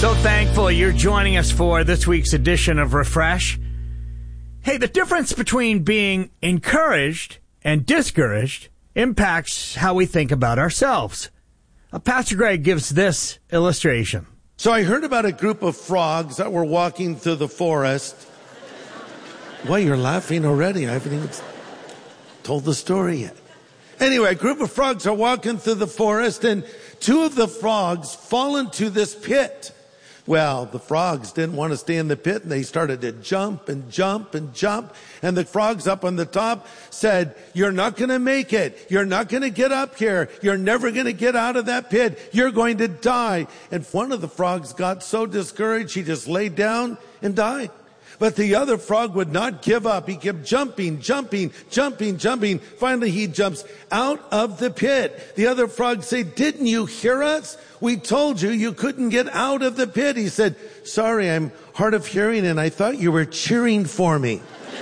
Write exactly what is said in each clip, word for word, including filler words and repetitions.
So thankful you're joining us for this week's edition of Refresh. Hey, the difference between being encouraged and discouraged impacts how we think about ourselves. Uh, Pastor Greg gives this illustration. So I heard about a group of frogs that were walking through the forest. Why, you're laughing already. I haven't even told the story yet. Anyway, a group of frogs are walking through the forest, and two of the frogs fall into this pit. Well, the frogs didn't want to stay in the pit, and they started to jump and jump and jump. And the frogs up on the top said, "You're not going to make it. You're not going to get up here. You're never going to get out of that pit. You're going to die." And one of the frogs got so discouraged, he just laid down and died. But the other frog would not give up. He kept jumping, jumping, jumping, jumping. Finally, he jumps out of the pit. The other frogs say, "Didn't you hear us? We told you you couldn't get out of the pit." He said, "Sorry, I'm hard of hearing, and I thought you were cheering for me."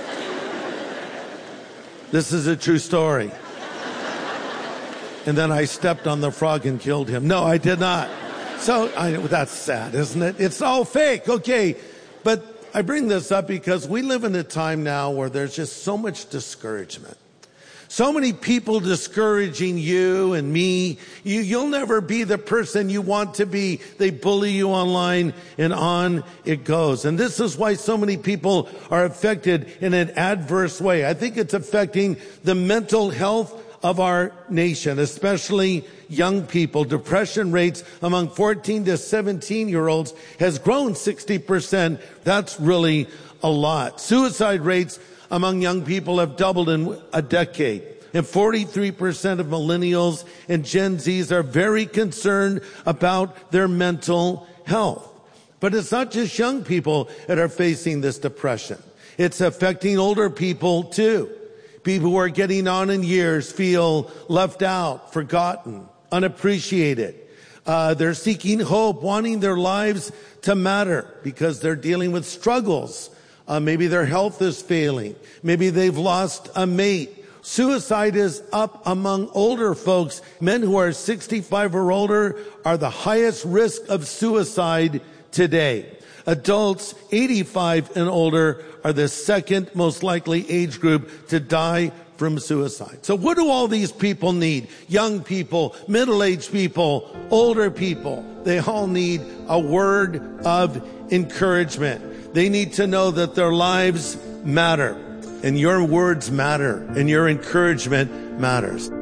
This is a true story. And then I stepped on the frog and killed him. No, I did not. So I, that's sad, isn't it? It's all fake. Okay. But I bring this up because we live in a time now where there's just so much discouragement. So many people discouraging you and me. You, you'll never be the person you want to be. They bully you online, and on it goes. And this is why so many people are affected in an adverse way. I think it's affecting the mental health of our nation, especially young people. Depression rates among fourteen to seventeen year olds has grown sixty percent. That's really a lot. Suicide rates among young people have doubled in a decade. And forty-three percent of millennials and Gen Zs are very concerned about their mental health. But it's not just young people that are facing this depression. It's affecting older people too. People who are getting on in years feel left out, forgotten, unappreciated. Uh, they're seeking hope, wanting their lives to matter because they're dealing with struggles. Uh, maybe their health is failing. Maybe they've lost a mate. Suicide is up among older folks. Men who are sixty-five or older are the highest risk of suicide today. Adults eighty-five and older are the second most likely age group to die from suicide. So what do all these people need? Young people, middle-aged people, older people. They all need a word of encouragement. They need to know that their lives matter, and your words matter, and your encouragement matters.